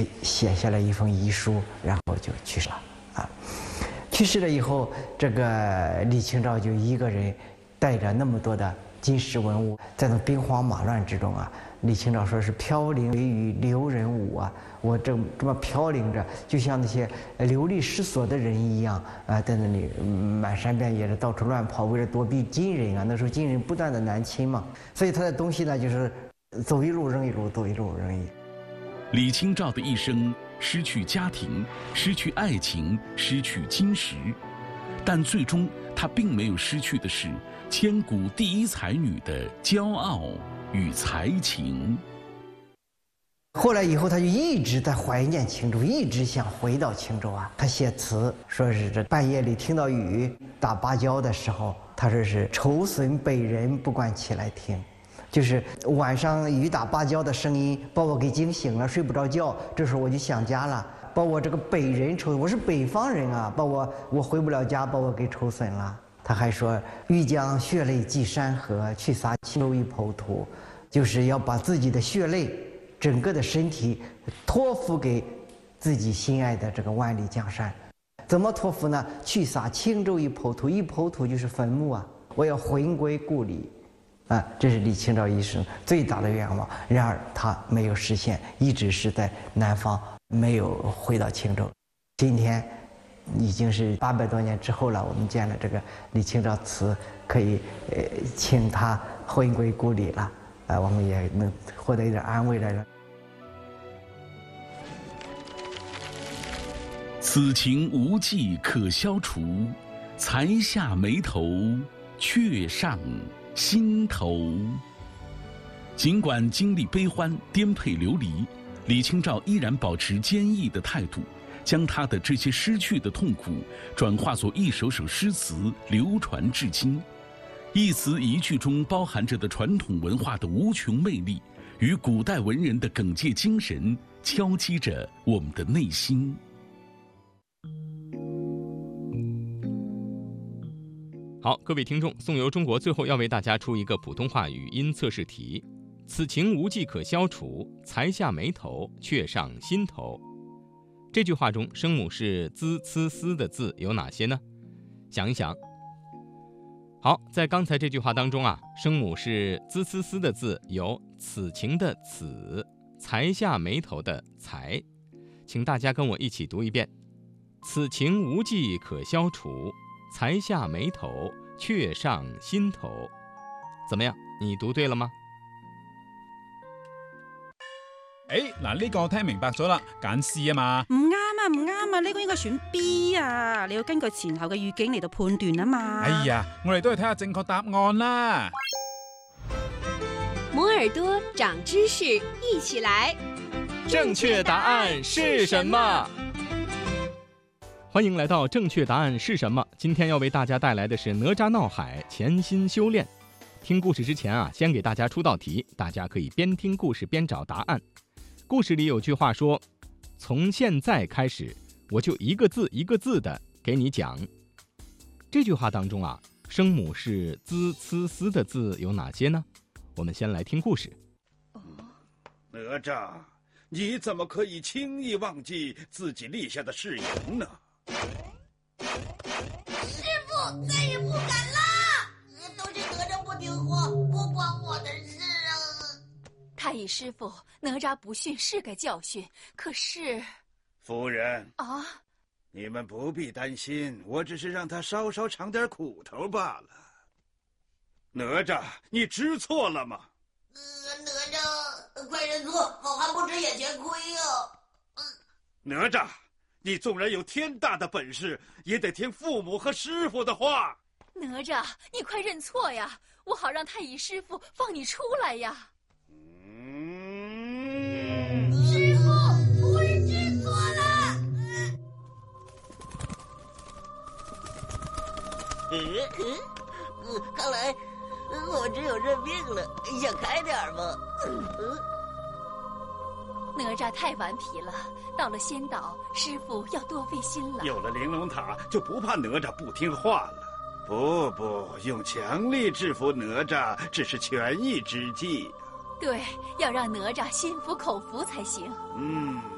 写下了一封遗书，然后就去世了啊。去世了以后，这个李清照就一个人带着那么多的金石文物，在那兵荒马乱之中啊，李清照说是飘零为雨，留人舞啊。我这么飘零着，就像那些流离失所的人一样啊，在那里满山遍野的到处乱跑，为了躲避金人啊。那时候金人不断的南侵嘛，所以他的东西呢，就是走一路扔一路，走一路扔一路。 李清照的一生失去家庭，失去爱情，失去金石，但最终她并没有失去的是千古第一才女的骄傲与才情。 后来以后，他就一直在怀念青州，一直想回到青州啊。他写词说是这半夜里听到雨打芭蕉的时候，他说是愁损北人不惯起来听，就是晚上雨打芭蕉的声音把我给惊醒了，睡不着觉。这时候我就想家了，把我这个北人愁，我是北方人啊，把我回不了家，把我给愁损了。他还说欲将血泪寄山河，去洒青州一抔土，就是要把自己的血泪整个的身体托付给自己心爱的这个万里江山。怎么托付呢？去洒青州一抔土，一抔土就是坟墓啊！我要魂归故里啊！这是李清照一生最大的愿望。然而他没有实现，一直是在南方，没有回到青州。今天已经是800多年之后了，我们见了这个李清照词，可以请他魂归故里了。我们也能获得一点安慰了。 此情无计可消除，才下眉头，却上心头。尽管经历悲欢，颠沛流离，李清照依然保持坚毅的态度，将她的这些失去的痛苦转化作一首首诗词，流传至今。一词一句中包含着的传统文化的无穷魅力，与古代文人的耿介精神敲击着我们的内心。 好，各位听众，宋游中国最后要为大家出一个普通话语音测试题。此情无计可消除，才下眉头，却上心头。这句话中声母是滋、呲、丝的字有哪些呢？想一想。好，在刚才这句话当中啊，声母是滋、呲、丝的字有此情的此，才下眉头的才。请大家跟我一起读一遍：此情无计可消除，才下眉头，却上心头。怎么样，你讀對了嗎？ 嗱，呢個我聽明白咗啦，揀 C 啊嘛。 唔啱啊，唔啱啊，呢個應該選 B 啊，你要根據前後嘅語境嚟到判斷啊嘛。 哎呀，我哋都係睇下正確答案啦。 摩耳朵長知識，一起來。 正確答案是什麼？歡迎來到正確答案是什麼？今天要為大家帶來的是哪吒鬧海潛心修煉。聽故事之前啊，先給大家出道題，大家可以邊聽故事邊找答案。故事裡有句話說，從現在開始，我就一個字一個字的給你講。這句話當中啊，聲母是滋、呲、絲的字有哪些呢？我們先來聽故事。 哪吒，你怎麼可以輕易忘記自己立下的誓言呢？ 師父，再也不敢了！都是哪吒不聽話，不關我的事啊！ 太乙師父，哪吒不訓是個教訓，可是…… 夫人啊， 你們不必擔心，我只是讓他稍稍嘗點苦頭罷了。哪吒，你知錯了嗎？ 哪吒，快認錯，好漢不知眼前虧啊！ 哪吒，你縱然有天大的本事，也得聽父母和師傅的話。 哪吒，你快認錯呀，我好讓太乙師父放你出來呀。 師父，夫人知錯了。看來我只有認命了，想開點吧。 哪吒太頑皮了，到了仙島，師父要多費心了。 有了玲瓏塔，就不怕哪吒不聽話了。不，用強力制服哪吒只是權宜之計。 對，要讓哪吒心服口服才行。